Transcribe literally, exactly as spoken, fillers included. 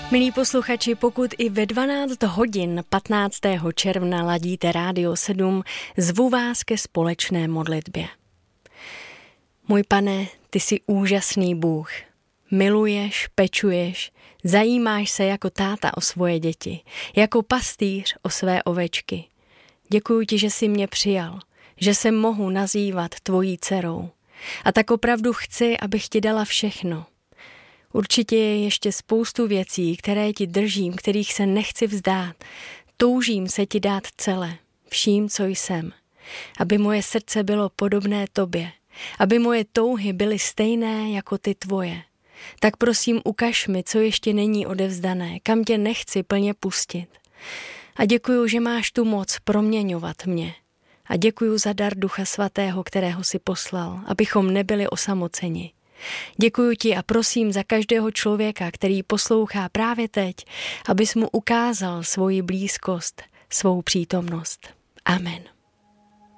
Milí posluchači, pokud i ve dvanáct hodin patnáctého června ladíte Rádio sedm, zvu vás ke společné modlitbě. Můj Pane, ty jsi úžasný Bůh. Miluješ, pečuješ, zajímáš se jako táta o svoje děti, jako pastýř o své ovečky. Děkuji ti, že jsi mě přijal, že se mohu nazývat tvojí dcerou. A tak opravdu chci, abych ti dala všechno. Určitě je ještě spoustu věcí, které ti držím, kterých se nechci vzdát. Toužím se ti dát celé, vším, co jsem. Aby moje srdce bylo podobné tobě. Aby moje touhy byly stejné jako ty tvoje. Tak prosím, ukaž mi, co ještě není odevzdané, kam tě nechci plně pustit. A děkuju, že máš tu moc proměňovat mě. A děkuju za dar Ducha Svatého, kterého jsi poslal, abychom nebyli osamoceni. Děkuju ti a prosím za každého člověka, který poslouchá právě teď, abys mu ukázal svoji blízkost, svou přítomnost. Amen.